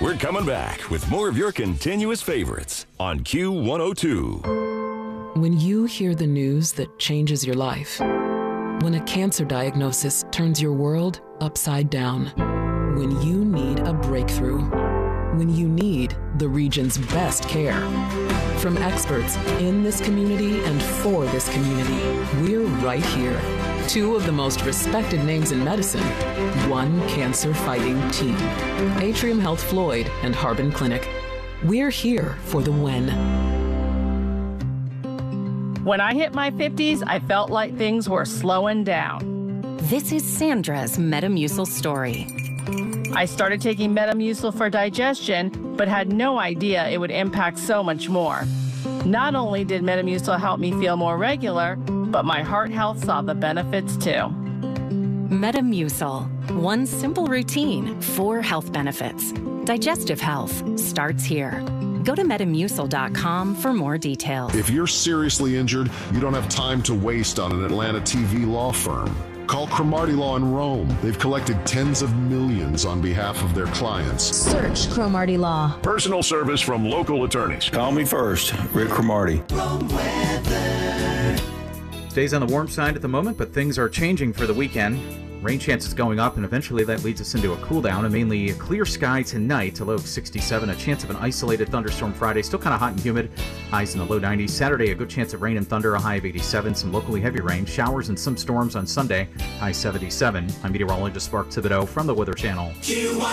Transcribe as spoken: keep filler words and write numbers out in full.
We're coming back with more of your continuous favorites on Q one oh two. When you hear the news that changes your life, when a cancer diagnosis turns your world upside down, when you need a breakthrough, when you need the region's best care. From experts in this community and for this community, we're right here. Two of the most respected names in medicine, one cancer-fighting team. Atrium Health Floyd and Harbin Clinic. We're here for the when. When I hit my fifties, I felt like things were slowing down. This is Sandra's Metamucil story. I started taking Metamucil for digestion, but had no idea it would impact so much more. Not only did Metamucil help me feel more regular, but my heart health saw the benefits too. Metamucil, one simple routine, four health benefits. Digestive health starts here. Go to metamucil dot com for more details. If you're seriously injured, you don't have time to waste on an Atlanta T V law firm. Call Cromartie Law in Rome. They've collected tens of millions on behalf of their clients. Search Cromartie Law. Personal service from local attorneys. Call me first, Rick Cromartie. Stays on the warm side at the moment, but things are changing for the weekend. Rain chances going up, and eventually that leads us into a cool down. A mainly clear sky tonight, a low of sixty-seven. A chance of an isolated thunderstorm Friday. Still kind of hot and humid. Highs in the low nineties. Saturday, a good chance of rain and thunder. A high of eighty-seven. Some locally heavy rain. Showers and some storms on Sunday. High seventy-seven. I'm meteorologist Mark Thibodeau from the Weather Channel.